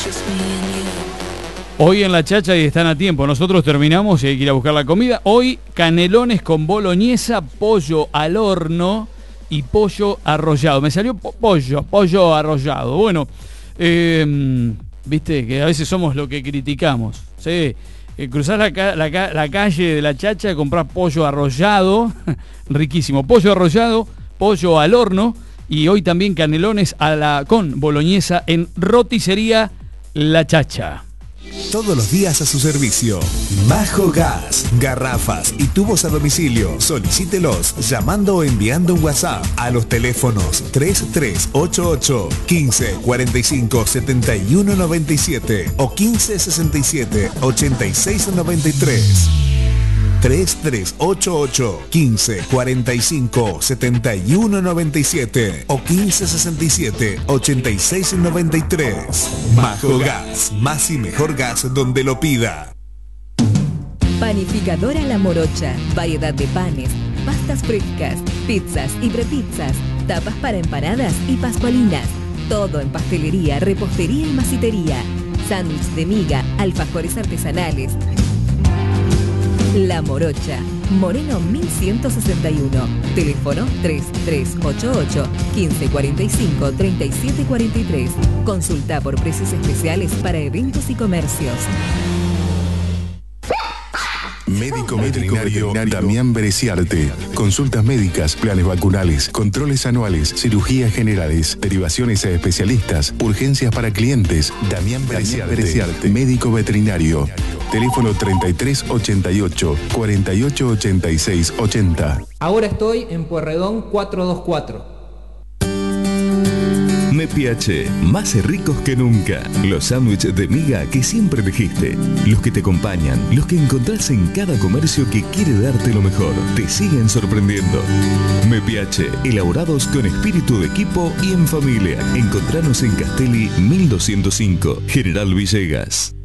Hoy en La Chacha y están a tiempo. Nosotros terminamos y hay que ir a buscar la comida. Hoy canelones con boloñesa, pollo al horno y pollo arrollado. Me salió pollo arrollado. Bueno, viste que a veces somos lo que criticamos. ¿Sí? Cruzás la calle de La Chacha, comprás pollo arrollado, riquísimo. Pollo arrollado, pollo al horno y hoy también canelones con boloñesa en roticería La Chacha. Todos los días a su servicio. Majo Gas, garrafas y tubos a domicilio. Solicítelos llamando o enviando un WhatsApp a los teléfonos 3388 15 45 71 97 o 15 67 86 93. 3388 15 45 71 97 o 15 67 86 93. Majo Gas, más y mejor gas donde lo pida. Panificadora La Morocha, variedad de panes, pastas frescas, pizzas y prepizzas, tapas para empanadas y pascualinas. Todo en pastelería, repostería y masitería. Sándwich de miga, alfajores artesanales. La Morocha, Moreno 1161, teléfono 3388 1545 3743. Consulta por precios especiales para eventos y comercios. Médico veterinario Damián Bereciarte. Consultas médicas, planes vacunales, controles anuales, cirugías generales, derivaciones a especialistas, urgencias para clientes. Damián Bereciarte, médico veterinario. Teléfono 3388 4886 80. Ahora estoy en Pueyrredón 424. MPH, más ricos que nunca. Los sándwiches de miga que siempre elegiste. Los que te acompañan, los que encontrás en cada comercio que quiere darte lo mejor. Te siguen sorprendiendo. MPH, elaborados con espíritu de equipo y en familia. Encontranos en Castelli 1205, General Villegas.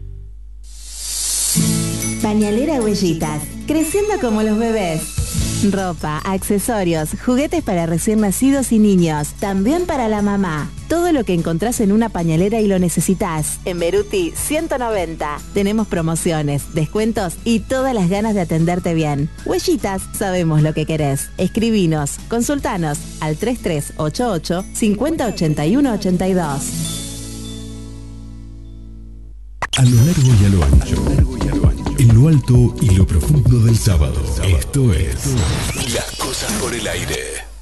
Pañalera Huellitas, creciendo como los bebés. Ropa, accesorios, juguetes para recién nacidos y niños, también para la mamá. Todo lo que encontrás en una pañalera y lo necesitas. En Beruti 190. Tenemos promociones, descuentos y todas las ganas de atenderte bien. Huellitas, sabemos lo que querés. Escribinos, consultanos al 3388 5081 82. A lo largo y a lo ancho, en lo alto y lo profundo del sábado. Esto es Las cosas por el aire.